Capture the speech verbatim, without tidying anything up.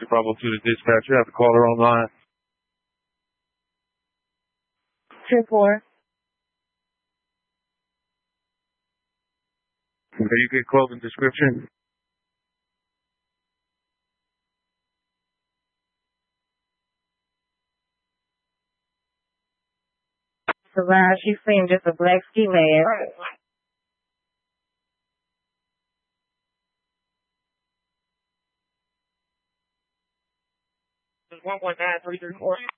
Victor Bravo two to dispatch. You have the caller online. Two four. Can you get clothing description? Savannah, she seemed just a black ski mask. one one nine three three four.